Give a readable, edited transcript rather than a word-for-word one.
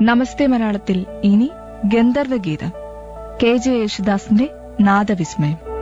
നമസ്തേ മലയാളത്തിൽ ഇനി ഗന്ധർവഗീതം, K J യേശുദാസിന്റെ നാദവിസ്മയം.